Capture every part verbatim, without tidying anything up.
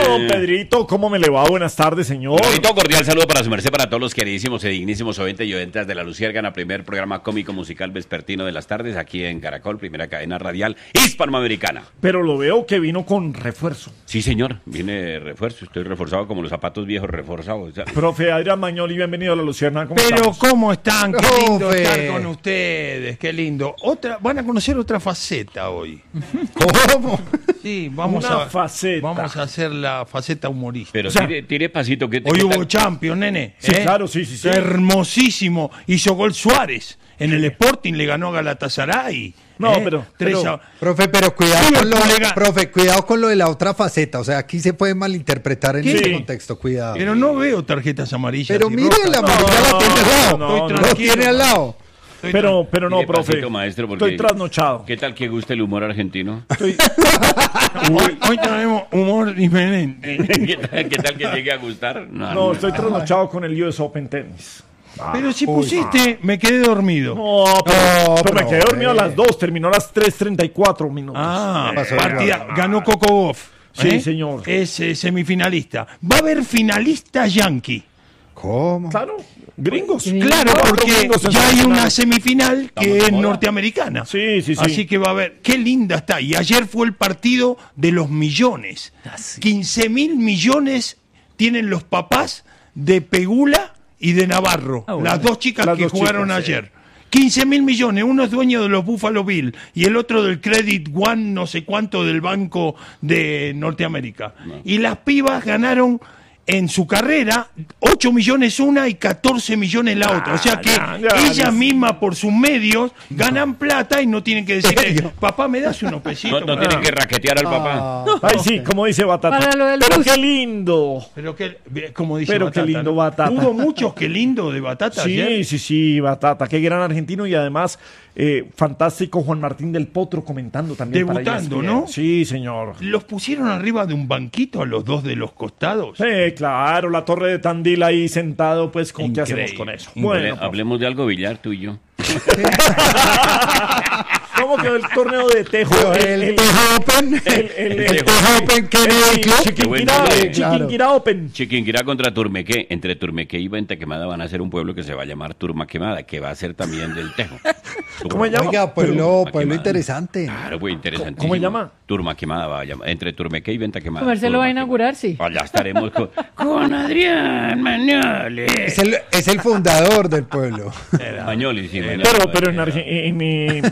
don Pedrito, ¿cómo me le va? Buenas tardes, señor. Un cordial saludo para su merced, para todos los queridísimos y dignísimos oyentes y oyentas de La Luciérgana, primer programa cómico musical vespertino de las tardes, aquí en Caracol, primera cadena radial hispanoamericana. Pero lo veo que vino con refuerzo. Sí, señor, viene refuerzo, estoy reforzado como los zapatos viejos reforzados. Profe Adrián Magnoli, bienvenido a La Luciérgana. ¿Cómo Pero estamos? ¿cómo están? Qué lindo Profe. estar con ustedes, qué lindo. Otra, van a conocer otra faceta hoy. ¿Cómo? Sí, vamos Una a faceta. vamos a hacer la faceta humorística. Pero O sea, tire, tire pasito. Que Hoy ¿qué hubo tal? Champions, nene. Sí, ¿eh? claro, sí, sí, sí. Hermosísimo. Hizo gol Suárez. En el Sporting le ganó a Galatasaray. No, ¿eh? pero- Tres pero- a- Profe, pero cuidado Sí, con lo, colega. profe, cuidado con lo de la otra faceta. O sea, aquí se puede malinterpretar en ¿Qué? este contexto. Cuidado. Pero no veo tarjetas amarillas. Pero y mire, rojas. la amarilla la tiene al lado. no, Estoy no, Lo tranquilo. tiene al lado. Estoy Pero, pero no, Tire profe. pasito, maestro, porque- Estoy trasnochado. ¿Qué tal que gusta el humor argentino? Estoy... Hoy, hoy tenemos humor diferente. ¿Qué tal, qué tal que llegue a gustar? No, estoy trasnochado con el U S Open Tennis. Pero si pusiste, me quedé dormido. No, pero, No, pero me profe. quedé dormido a las dos, terminó a las tres treinta y cuatro minutos. Ah, pasó partida, ganó Coco Gauff. Sí, señor. Es eh, semifinalista. Va a haber finalista yankee. ¿Cómo? Claro, gringos. Claro, Cuatro porque gringos en ya hay semifinal. una semifinal que Estamos de es moda. norteamericana. Sí, sí, sí. Así que va a haber. Qué linda está. Y ayer fue el partido de los millones. quince mil millones tienen los papás de Pegula y de Navarro. Las dos chicas Las que dos jugaron chicas, sí. ayer. quince mil millones. Uno es dueño de los Buffalo Bills y el otro del Credit One, no sé cuánto, del Banco de Norteamérica. Y las pibas ganaron en su carrera ocho millones una y catorce millones la otra. O sea que ya, ya, ellas ya. mismas por sus medios ganan plata y no tienen que decirle, papá, ¿me das unos No, pesitos? no tienen que raquetear al papá. Ah, Ay, sí, como dice Batata. Para lo del Pero bus. qué lindo. Pero que, como dice Pero qué Batata, lindo ¿no? Batata. Hubo muchos qué lindo de Batata Sí, ayer. sí, sí, Batata. Qué gran argentino y además eh, fantástico Juan Martín del Potro comentando también. para Debutando, E S P N. ¿no? Sí, señor. Los pusieron arriba de un banquito a los dos de los costados. Sí, claro, la torre de Tandil ahí sentado, pues, ¿con qué Increíble. hacemos con eso? Hable- Bueno, profe. hablemos de algo, Villar, tú y yo. ¿Cómo quedó el torneo de Tejo? El, el Tejo Open. el- el- El el- Tejo Open, que era el club. Chiquinquirá, Qué buen eh, Chiquinquirá Open. Chiquinquirá contra Turmequé. Entre Turmequé y Venta Quemada van a ser un pueblo que se va a llamar Turma Quemada, que va a ser también del Tejo. ¿Cómo se llama? Oiga, pueblo, Turma pueblo Quemada. interesante. Claro, pues interesante. ¿Cómo se llama? Turma Quemada va a llamar. Entre Turmequé y Venta Quemada. Comercial lo Turma va a Quemada. inaugurar, sí. Allá estaremos con, con Adrián Magnoli. Es el, es el fundador del pueblo. Magnoli, sí. Magnoli. Pero, pero en, Arge- en, eh,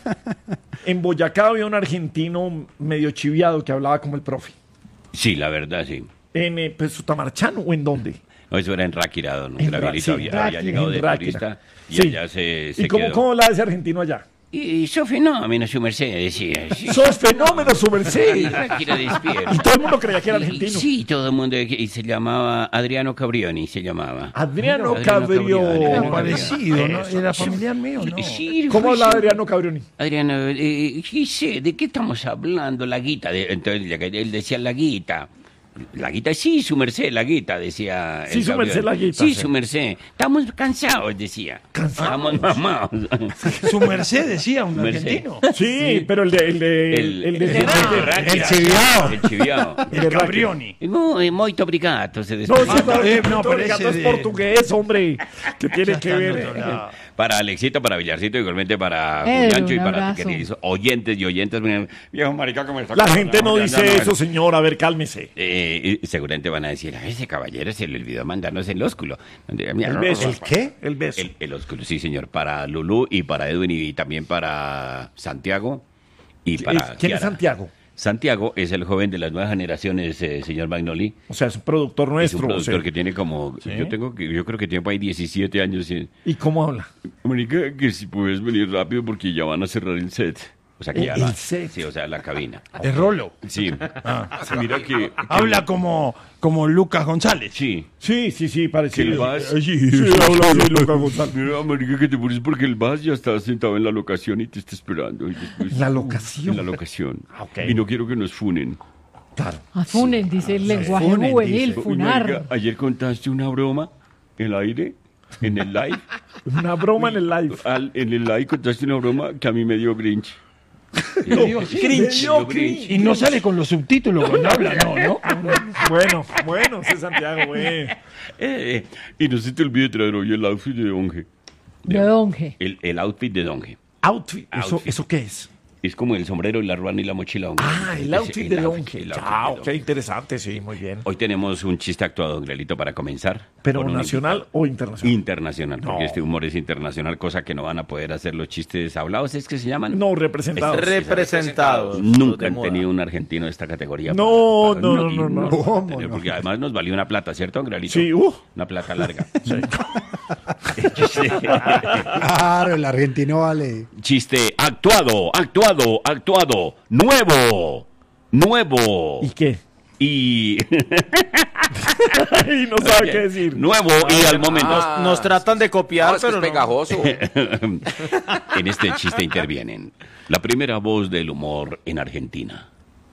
en Boyacá había un argentino medio chiviado que hablaba como el profe. Sí, la verdad, sí. ¿En eh, pues, Sutamarchano o en dónde? No, eso era en Ráquira, don En Gabrielito Ra- había, sí, había Ráquira, llegado en de Ráquira. turista y Sí. allá se, se ¿Y cómo, quedó. cómo habla ese argentino allá? Y sos fenómeno, su merced, decía. Sí. ¡Sos fenómeno, su merced! Ráquira despierta. Y todo el mundo creía que era argentino. Sí, todo el mundo. Y se llamaba Adriano Cabrioni, se llamaba. Adriano Adriano Cabrioni. Cabrioni. Era parecido, ¿no? Era familiar mío, ¿no? Sí, ¿Cómo fue- habla Adriano Cabrioni? Adriano, eh, ¿qué sé? ¿De qué estamos hablando? La guita. De- entonces él decía la guita. La guita, sí, su merced, la guita, decía. el Sí, su Cabrioni. merced, la guita, Sí, sí. su merced. Estamos cansados, decía. ¿Cansados? Estamos mamados. Su merced decía un Merced. argentino. Sí, pero el de... El de... El, el de... el- el de- el- Ráquira. el chiviao. El chiviao. El Cabrioni. Muy, muito obrigado, se No, despide. sí, no, eh, no, no, pero ese es de- portugués, hombre. ¿Qué tiene Ya que está en ver? otro lado. Para Alexito, para Villarcito, igualmente para Pedro, Juliancho y un para abrazo. queridos oyentes y oyentes. Viejo marica, ¿cómo está? La gente no Ya, dice ya, eso, señor. A ver, cálmese. Eh, y seguramente van a decir, a ese caballero se le olvidó mandarnos el ósculo. El beso. ¿El qué? El beso. El, el ósculo, sí, señor. Para Lulú y para Edwin y también para Santiago y para ¿Quién es Kiara. Santiago? Santiago es el joven de las nuevas generaciones, eh, señor Magnoli. O sea, es un productor Es un nuestro. o productor sea. que tiene como, ¿Sí? yo tengo que, yo creo que tiene por ahí diecisiete años. y- ¿Y cómo habla? Marica, que si puedes venir rápido porque ya van a cerrar el set. O sea, que El- ya el la- set. Sí, o sea, la cabina. Es Rolo. Sí. Mira que... Habla como, como Lucas González. Sí. Sí, sí, sí, Que el parecido. Vaz... Sí, habla así, Lucas González. Mira, marica, que te pones porque el Vaz ya está sentado en la locación y te está esperando. Y después- ¿La locación? En la locación. Ah, ok. Y no quiero que nos funen. Claro. Afunen, dice el lenguaje Funen, juvenil, dice. Uy, funar. marica, ayer contaste una broma en el aire, en el live. Una broma en el live. Al- en el live contaste una broma que a mí me dio Grinch. Le dio Le cringe. dio cringe. Y no sale con los subtítulos cuando habla, no, ¿no? Bueno, bueno, ese Santiago, güey. Eh, y no se te olvide traer hoy el outfit de Donge. De Donge. El, el outfit de Donge. Outfit. ¿Eso, Outfit. ¿Eso qué es? Es como el sombrero, y la ruana y la mochila Donge. Ah, el Ese- outfit de el Donge. el outfit Chao, de Donge. qué interesante, sí, muy bien. Hoy tenemos un chiste actuado, don Grelito, para comenzar. ¿Pero con un nacional invitado. o internacional? Internacional, porque No. este humor es internacional, cosa que no van a poder hacer los chistes hablados, ¿es que se llaman? No, representado. Representados. Nunca De han moda. tenido un argentino de esta categoría. No, para- no, para- no, no, no. y- ¿Cómo tener, no? Porque además nos valió una plata, ¿cierto, don Grelito? Sí, uh. Una plata larga. Claro, el argentino vale. Chiste actuado, actuado, actuado, nuevo, nuevo. ¿Y qué? Y Y no sabe qué decir. nuevo y al momento. Nos, nos tratan de copiar, No, es que pero es no. pegajoso. En este chiste intervienen la primera voz del humor en Argentina.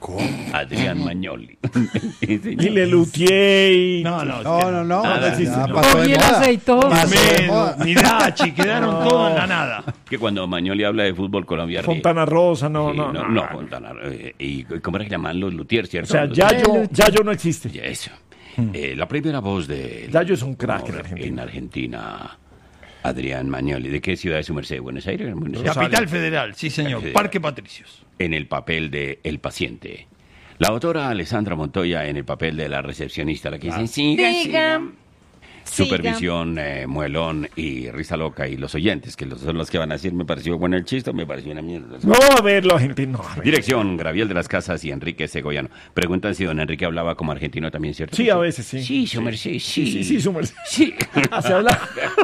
Adrián Magnoli. Sí, señor. Y le luteé y... No, no. No, no, no. Nada, ya sí, sí, no. pasó de Oye, el moda. aceitoso. Pasó de Medo, moda. ni Dachi, quedaron todos en la nada. Que cuando Magnoli habla de fútbol Colombia ríe. Fontana Rosa, no, Sí, no, no, no, Fontana. eh, y ¿cómo era que llaman los luthiers, O cierto? sea, Los- Yayo, Yayo no existe. Ya, eso. Eh, la primera voz de Yayo es un crack en humor Argentina. en Argentina, Adrián Magnoli. ¿De qué ciudad es su merced? ¿Buenos Aires? Buenos Aires. Capital Federal, sí señor. Federal. Parque Patricios. En el papel de El Paciente. La autora Alessandra Montoya en el papel de la recepcionista, la que dice, siga, siga. Supervisión, eh, Muelón y Risa Loca y los oyentes, que los- son los que van a decir, me pareció bueno el chiste, me pareció una mierda. No, a ver, los argentinos. No, a ver. Dirección, Graviel de las Casas y Enrique Segoyano. Preguntan si don Enrique hablaba como argentino también, ¿cierto? Sí, a veces sí. Sí, su merced, sí. Sí, sí, sí, su merced. Sí. Se habla.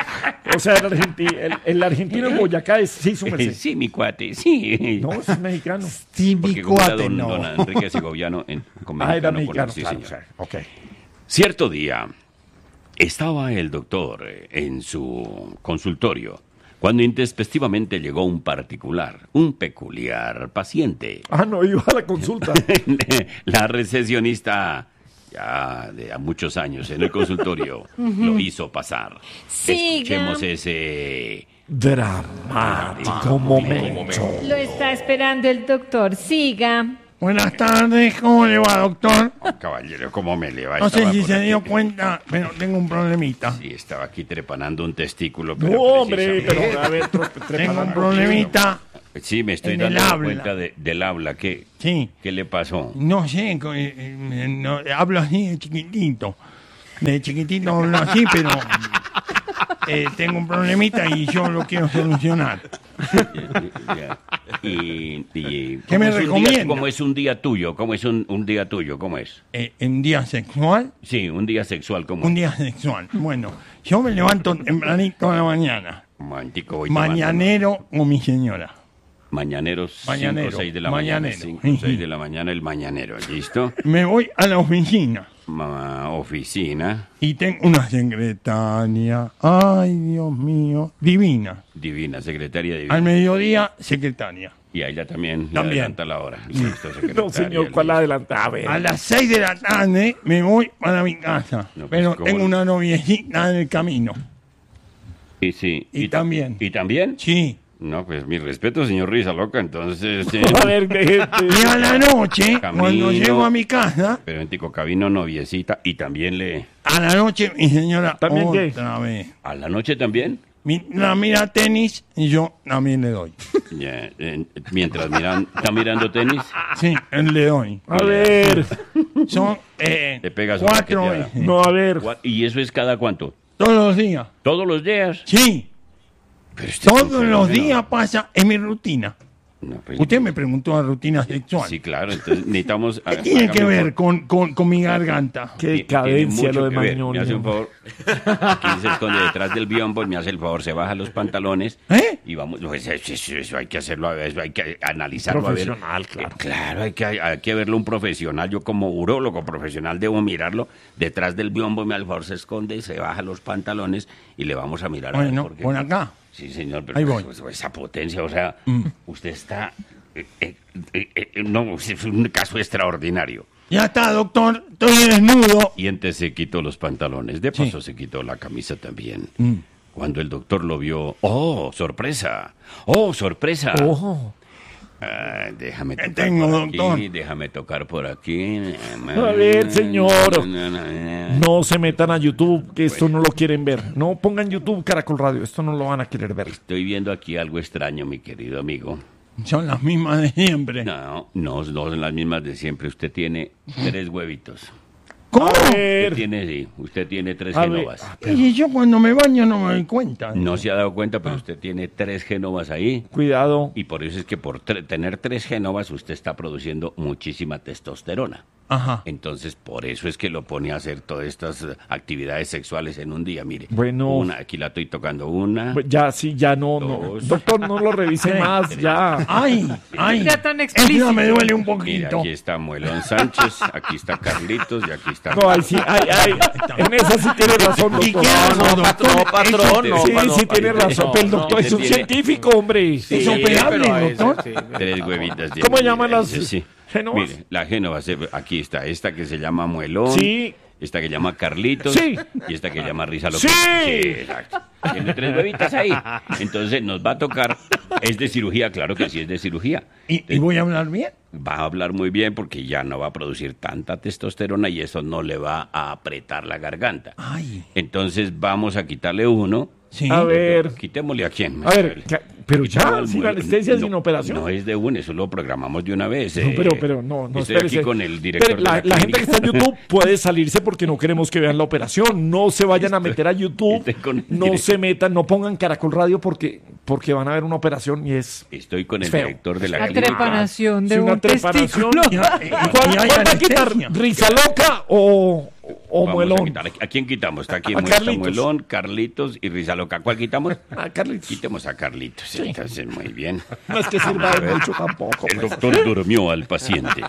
O sea, el, argenti- el, el argentino en Boyacá es sí, su merced. Sí, mi cuate, sí. No, es mexicano. Sí, mi Porque como era cuate, don, no. don Enrique Segoviano en, con Ah, era mexicano por- mexicano. sí, claro, señor. o sea, ok. Cierto día, estaba el doctor eh, en su consultorio cuando intempestivamente llegó un particular, un peculiar paciente. Ah, no, iba a la consulta. La recepcionista, ya de a muchos años en el consultorio, lo hizo pasar. Siga. Escuchemos ese... Dramático momento. Lo está esperando el doctor. Siga. Buenas tardes, ¿cómo le va, doctor? Caballero, ¿cómo me le va? No sé Estaba si por se aquí. dio cuenta, pero tengo un problemita. Sí, estaba aquí trepanando un testículo. Pero No, hombre, precisamente- pero a ver, tro- trepa- Tengo un problemita. Sí, me estoy en el dando habla. cuenta de- del habla. ¿Qué, Sí. ¿Qué le pasó? No sé, co- eh, eh, no, hablo así de chiquitito. De chiquitito hablo así, pero eh, tengo un problemita y yo lo quiero solucionar. Ya. Y, y- ¿Qué ¿cómo me es un día- recomienda? ¿Cómo es un día tuyo? ¿Cómo es un, un día tuyo? ¿Cómo es? Eh, ¿En día sexual? Sí, un día sexual. ¿Cómo Un es? día sexual. Bueno, yo me levanto tempranito a la mañana. Un momentico, voy tomando. Mañanero o mi señora. Mañaneros, Mañanero, cinco o seis de la mañanero. mañana. cinco o seis de la mañana, el mañanero. ¿Listo? Me voy a la oficina Ma- oficina. y tengo una secretaria. Ay, Dios mío. Divina. Divina, secretaria divina. Al mediodía, secretaria. Y a ella también, le También. adelanta la hora. Listo, secretaria, No, señor, ¿cuál listo. adelanta? A ver. A las seis de la tarde me voy para mi casa. No, pues, pero ¿cómo tengo no? una noviecita en el camino. Y sí. Y también. ¿Y también? Sí. No, pues mi respeto, señor Risa Loca, entonces... eh, A ver, de- Y a la noche, Camino. cuando llego a mi casa, pero en Tico Cabino, noviecita, y también le... a la noche mi señora ¿También qué? otra vez. ¿A la noche también? Mi- la mira tenis y yo también le doy. Ya, eh, mientras miran, está mirando tenis, Sí, le doy. a ver. Son eh, Le pega su cuatro raqueteada. veces. No, a ver. Gua- ¿y eso es cada cuánto? Todos los días. ¿Todos los días? Sí, Pero usted es un todos los fenómeno. días pasa en mi rutina. No, pues, Usted me preguntó la rutina sexual. Sí, claro, entonces necesitamos... ¿Qué tiene hágame que un ver favor. con, con, con mi garganta? Qué Tiene decadencia mucho lo de que ver. Magnoli. Me hace un favor. Aquí se esconde detrás del biombo, me hace el favor, se baja los pantalones. ¿Eh? Y vamos, no, eso, eso- eso hay que hacerlo, eso hay que analizarlo. a ver. Profesional, claro. Eh, claro, hay que, hay que verlo un profesional. Yo como urólogo profesional debo mirarlo. Detrás del biombo, me al favor se esconde, se baja los pantalones y le vamos a mirar. a ver Bueno, por qué. por acá. Sí, señor, pero Ahí voy. pues, esa potencia, o sea, usted está... eh, eh, eh, eh, no, es un caso extraordinario. Ya está, doctor. Estoy desnudo. Y antes se quitó los pantalones, de paso se quitó la camisa también. Cuando el doctor lo vio, ¡oh, sorpresa! ¡Oh, sorpresa! Ojo. Ah, déjame tocar Tengo, por doctor. aquí, déjame tocar por aquí. A ver, señor. No se metan a YouTube, que esto no lo quieren ver. No pongan YouTube Caracol Radio, esto no lo van a querer ver. Estoy viendo aquí algo extraño, mi querido amigo. Son las mismas de siempre. No, no, no son las mismas de siempre. Usted tiene tres huevitos. ¿Cómo? A Usted ver, tiene, sí, usted tiene tres A ver. genovas. Y yo cuando me baño no me doy cuenta. No se ha dado cuenta, pero usted tiene tres genovas ahí. cuidado. Y por eso es que por tre- tener tres genovas usted está produciendo muchísima testosterona. Ajá. Entonces, por eso es que lo pone a hacer todas estas eh, actividades sexuales en un día. Mire, Bueno. una, aquí la estoy tocando una. Ya, sí, ya no, no. Dos. Doctor, no lo revise más, ya. Ay, ay. Era tan Esa explícito. me duele un Mira, poquito. aquí está Muelón Sánchez, aquí está Carlitos y aquí está... No, ahí sí, ay, ay, en esa sí tiene razón, ¿Y doctor. qué hago, No, doctor? patrón, no, patrón, no, Sí, pa- no, sí pa- tiene no, razón, no, pero el doctor no, es un tiene- científico, hombre. ¿Es operable, pero a veces, doctor? sí. Tres huevitas. de- ¿Cómo llaman mira, las sí, sí. genovas? Mire, la génova, se- aquí está, esta que se llama Muelón. Sí. Esta que llama Carlitos. Sí. Y esta que llama Risa Loca. Sí. Exacto. Tiene tres huevitas ahí. Entonces nos va a tocar. Es de cirugía, claro que sí es de cirugía. ¿Y, y voy a hablar bien? Va a hablar muy bien porque ya no va a producir tanta testosterona y eso no le va a apretar la garganta. Ay. Entonces vamos a quitarle uno. Sí. A ver, Quitémosle a quién. a ver, ¿qué- pero ya, Quitemos sin al- anestesia, no, sin operación. No es de uno, eso lo programamos de una vez. No, eh. pero, pero no, no, Estoy espérese. aquí con el director Espere, la, de la la gente que está en clínica. YouTube puede salirse porque no queremos que vean la operación. No se vayan a meter a YouTube. estoy con el No director. se metan, no pongan Caracol Radio porque, porque van a ver una operación y es... Estoy con el Feo. director de la La clínica. trepanación de Sí, una un trepanación. testículo. Y, y- ¿Cuál, y hay cuál va a quitar? anestesia. ¿Risa loca o, o Vamos a muelón? quitar. ¿A quién quitamos? Está aquí A muestra Carlitos. Muelón, Carlitos y Risa Loca. ¿Cuál quitamos? Ah, Carlitos. Quitemos a Carlitos. Entonces, muy bien. No es que sirva de mucho tampoco. El pues. doctor durmió al paciente.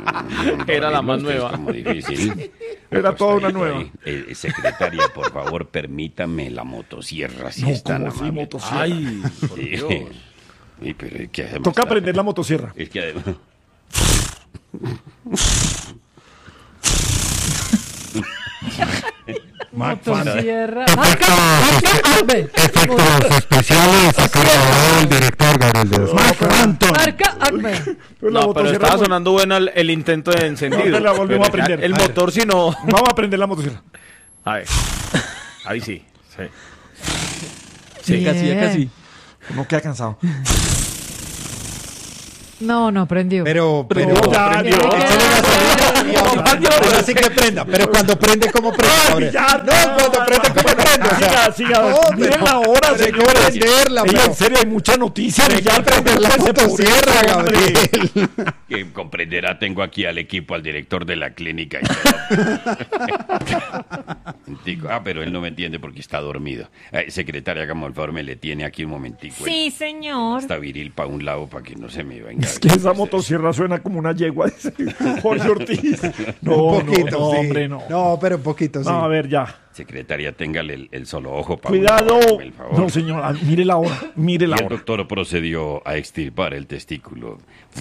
Era la más Esto es nueva. como difícil. Era toda una Acostadito nueva. ahí. Eh, secretaria, por favor, permítame la motosierra, si No, es tan como si amable. motosierra. Ay, por Sí. Dios. Sí, pero es que además Toca está- prender la motosierra. Es que además... Motosierra. Marca, marca, Arbe. Efectos especiales a cargo del director Gabriel de los Marco Anton. Marca, Arbe. Pero la No, pero motosierra estaba fue- sonando bueno el, el intento de encendido. No, la volvemos Pero a prender. El A ver. motor, si no. Vamos a prender la motosierra. A ver. Ahí sí. Sí. Sí, casi, ya casi. Uno queda cansado. No, no, prendió. Pero, pero, No, ya, Prendió. Dios. ahora sí que prenda. Pero cuando prende, ¿cómo prende? Gabriel? Ya, no, cuando prende, ¿cómo prende? O sea, Siga, siga. no, Miren pero- la hora, pero hay que señores. prenderla, Ey, pero- en serio, hay mucha noticia. Hay que prender la preocúpese por motosierra, eso, hombre. Gabriel. Que comprenderá, tengo aquí al equipo, al director de la clínica. y todo. Digo, ah, pero él no me entiende porque está dormido. Eh, secretaria, hagamos el favor, me le tiene aquí un momentico. Sí, señor. Está viril para un lado para que no se me venga. Es que esa motosierra suena como una yegua, dice Jorge Ortiz. No, Un poquito, no, no, sí. hombre, no. No, pero un poquito, sí. No, a ver, ya. Secretaria, téngale el, el solo ojo para Cuidado. el favor. No, señora, mire la hora. Mire la Y el hora. doctor procedió a extirpar el testículo.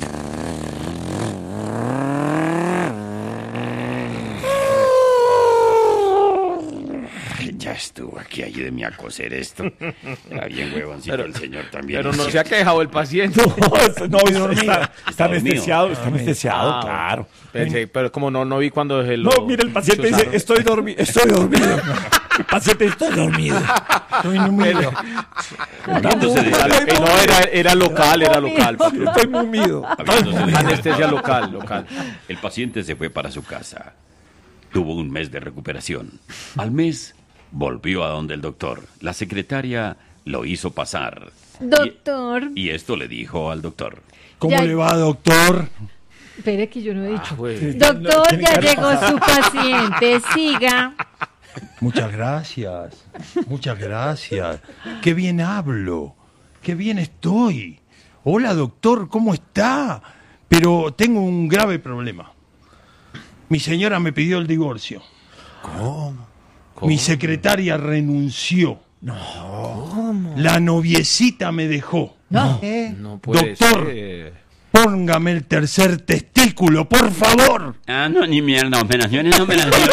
Ya estuvo aquí, ayúdeme a coser esto. Está bien huevoncito Pero- el señor también. Pero no se ha quejado el paciente. No, es- no, está, está, Está anestesiado, está anestesiado, Ah, claro. Pensé, pero como no, no vi cuando se lo No, mire, el paciente dice, chuzaron. estoy dormido, estoy dormido. El paciente, estoy dormido. Estoy número. Habiéndose de- Eh, no, era, era local, era local. papi. Estoy mumido. habiéndose de- Anestesia local, local. El paciente se fue para su casa. Tuvo un mes de recuperación. Al mes volvió a donde el doctor. La secretaria lo hizo pasar. Doctor. Y, y esto le dijo al doctor. ¿Cómo Ya- le va, doctor? Espere que yo no he dicho. Güey. Doctor, Tiene ya que haber llegó su paciente. Siga. Muchas gracias. Muchas gracias. Qué bien hablo. Qué bien estoy. Hola, doctor, ¿cómo está? Pero tengo un grave problema. Mi señora me pidió el divorcio. ¿Cómo? Mi secretaria renunció. No. La noviecita me dejó. No. No puede Doctor. ser. Póngame el tercer testículo, por favor. Ah, no, ni mierda, operaciones, no operaciones.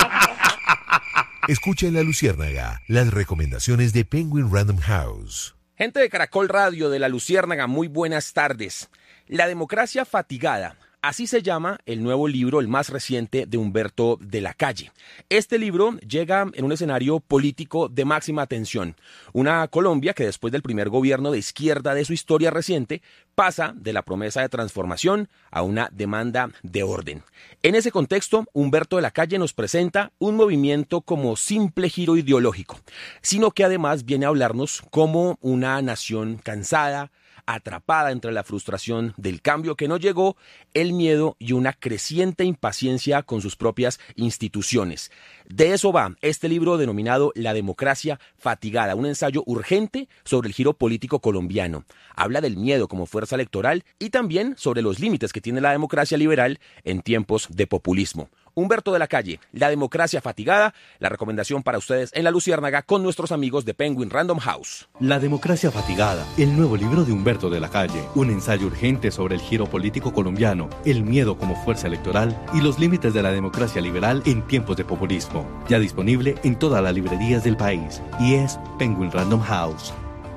Escucha en La Luciérnaga las recomendaciones de Penguin Random House. Gente de Caracol Radio, de La Luciérnaga, muy buenas tardes. La democracia fatigada. Así se llama el nuevo libro, el más reciente, de Humberto de la Calle. Este libro llega en un escenario político de máxima tensión. Una Colombia que después del primer gobierno de izquierda de su historia reciente pasa de la promesa de transformación a una demanda de orden. En ese contexto, Humberto de la Calle nos presenta un movimiento como simple giro ideológico, sino que además viene a hablarnos como una nación cansada, atrapada entre la frustración del cambio que no llegó, el miedo y una creciente impaciencia con sus propias instituciones. De eso va este libro denominado La democracia fatigada, un ensayo urgente sobre el giro político colombiano. Habla del miedo como fuerza electoral y también sobre los límites que tiene la democracia liberal en tiempos de populismo. Humberto de la Calle, La democracia fatigada, la recomendación para ustedes en La Luciérnaga con nuestros amigos de Penguin Random House. La democracia fatigada, el nuevo libro de Humberto de la Calle, un ensayo urgente sobre el giro político colombiano, el miedo como fuerza electoral y los límites de la democracia liberal en tiempos de populismo. Ya disponible en todas las librerías del país y es Penguin Random House.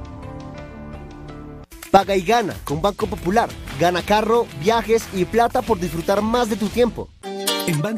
Paga y gana con Banco Popular. Gana carro, viajes y plata por disfrutar más de tu tiempo. En Banco